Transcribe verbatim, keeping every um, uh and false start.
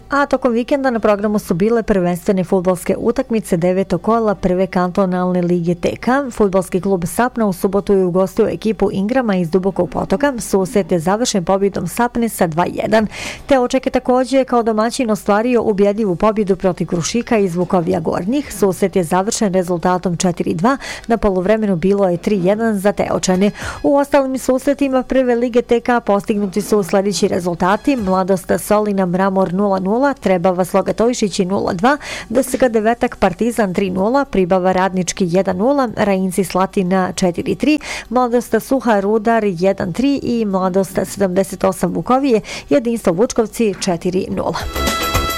A tokom vikenda na programu su bile prvenstvene fudbalske utakmice devetog kola prve kantonalne lige T K. Fudbalski klub Sapna u subotu je ugostio ekipu Ingrama iz Dubokog Potoka. Susret je završen pobjedom Sapne sa dva jedan. Te Oček je također kao domaćin ostvario ubjedljivu pobjedu protiv Krušika iz Vukovija Gornjih. Susret je završen rezultatom četiri dva. Na poluvremenu bilo je tri jedan za Teočane. U ostalim susretima prve lige T K postignuti su sljedeći rezultati: Mladost Solina Mramor nula nula, Trebava Sloga Tojšići nula dva, D S K Devetak Partizan tri nula, Pribava Radnički jedan nula, Rajinci Slatina četiri tri, Mladost Suha Rudar jedan tri i Mladost sedamdeset osam Vukovije, Jedinstvo Vučkovci četiri nula.